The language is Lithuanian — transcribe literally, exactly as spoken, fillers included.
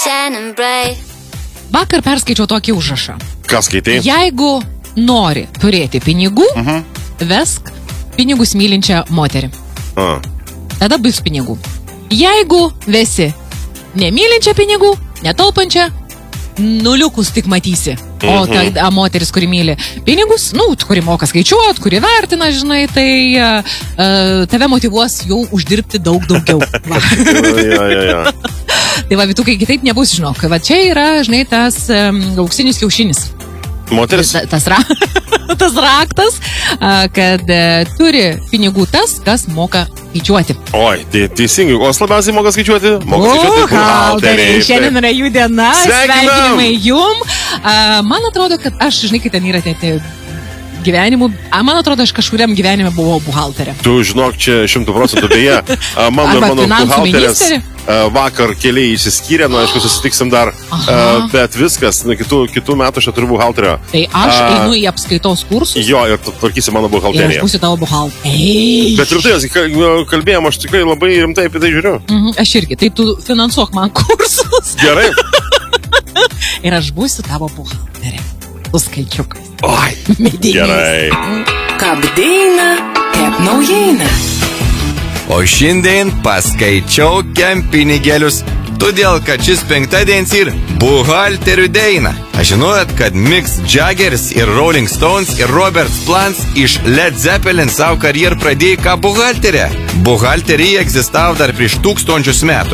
Vakar perskaičiau tokį užrašą. Ką skaitai? Jeigu nori turėti pinigų, uh-huh. vesk pinigus mylinčią moterį. A. Tada bus pinigų. Jeigu vesi nemylinčią pinigų, netaupančią, nuliukus tik matysi. O ta a, moteris, kuri myli pinigus, nu, kuri moka skaičiuot, kuri vertina, žinai, tai uh, tave motyvuos jau uždirbti daug daugiau. ja, ja, ja. Tai va, Vitukai, kitaip nebus, žinok. Va, čia yra, žinai, tas um, auksinis kiaušinis. Moteris? Ta, tas, ra, tas raktas, uh, kad uh, turi pinigų tas, kas moka skaičiuoti. Oi, tai teisingai. O labiausiai moka skaičiuoti? Moka skaičiuoti buhalteriai. Šiandien yra jų diena. Sveikinam. Sveikinimai jum. Uh, man atrodo, kad aš, žinai, kai ten yra tie gyvenimų, a, man atrodo, aš kažkuriam gyvenime buvau buhalterė. Tu žinok, čia šimtų procentų beje. Mano ir mano buhalterės vakar keliai išsiskyrė, nu, aišku, susitiksim dar, Aha. bet viskas, nu, kitų, kitų metų aš turiu buhalterio. Tai aš A, einu į apskaitos kursus. Jo, ir tvarkysi mano buhalteriją. Ir aš būsiu tavo buhalterija. Bet rimtai, kalbėjom, aš tikrai labai rimtai apie tai žiūriu. Mhm, aš irgi, tai tu finansuok man kursus. Gerai. Ir aš būsiu tavo buhalterė. Su skaičiukais. Oi, Medinės. gerai. Kabdeina, kep naujiena. O šiandien paskaičiau kem pinigėlius, todėl, kad šis penktadienis ir buhalterių deina. Aš žinojot, kad Mick Jaggeris ir Rolling Stones ir Robert Plant iš Led Zeppelin savo karjerą pradėjo ką buhalterė. Buhalterija egzistavo dar prieš tūkstančius metų.